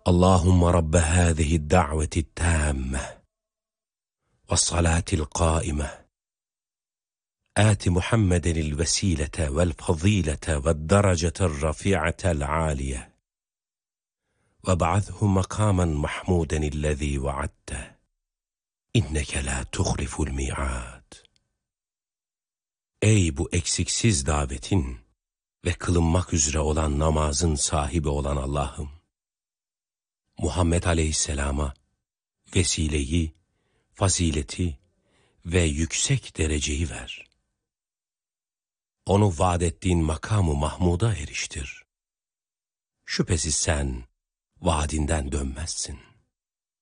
Allahümme Rabbe hâzihi da'veti tâmme ve salâtil qâime آت محمد الوسيلة والفضيلة والدرجة الرفيعة العالية وابعثه مقاما محمودا الذي وعدته إنك لا تخلف الميعاد. Ey bu eksiksiz davetin ve kılınmak üzere olan namazın sahibi olan Allah'ım, Muhammed Aleyhisselam'a vesileyi, fazileti ve yüksek dereceyi ver. Onu vaad ettiğin makamı Mahmud'a eriştir. Şüphesiz sen vaadinden dönmezsin.